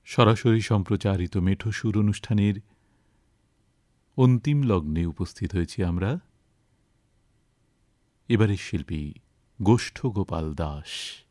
সরাসরি সম্প্রচারিত মেঠো সুর অনুষ্ঠানের অন্তিম লগ্নে উপস্থিত হয়েছি আমরা। এবারের শিল্পী গোষ্ঠ গোপাল দাস।